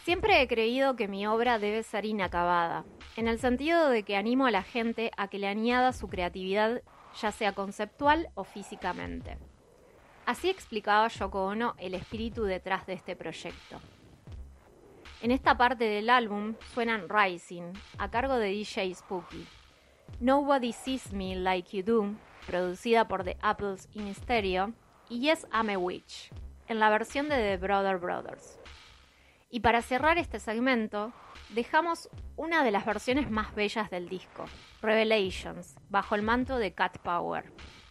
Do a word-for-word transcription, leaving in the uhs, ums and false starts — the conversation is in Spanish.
Siempre he creído que mi obra debe ser inacabada, en el sentido de que animo a la gente a que le añada su creatividad, ya sea conceptual o físicamente. Así explicaba Yoko Ono el espíritu detrás de este proyecto. En esta parte del álbum suenan Rising, a cargo de D J Spooky, Nobody Sees Me Like You Do, producida por The Apples in Stereo, y Yes, I'm a Witch, en la versión de The Brother Brothers. Y para cerrar este segmento, dejamos una de las versiones más bellas del disco, Revelations, bajo el manto de Cat Power.